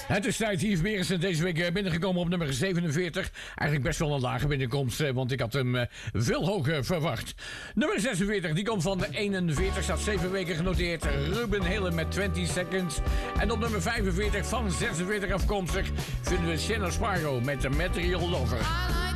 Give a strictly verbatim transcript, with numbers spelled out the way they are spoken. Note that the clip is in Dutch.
Het is tijd. Yves Berendsen deze week binnengekomen op nummer zevenenveertig. Eigenlijk best wel een lage binnenkomst, want ik had hem veel hoger verwacht. Nummer zesenveertig, die komt van de eenenveertig, staat zeven weken genoteerd. Ruben Helen met twintig seconds. En op nummer vijfenveertig, van zesenveertig afkomstig, vinden we Shannon Sparrow met The Material Lover.